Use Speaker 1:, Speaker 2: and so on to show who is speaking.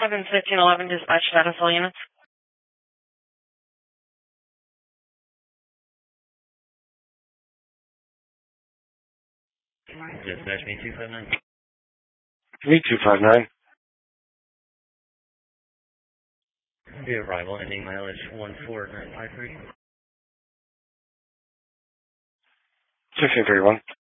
Speaker 1: Evans 1511, dispatch status, all units.
Speaker 2: Dispatch me 259.
Speaker 3: Me 259.
Speaker 2: The arrival ending mileage 14953.
Speaker 3: 1631.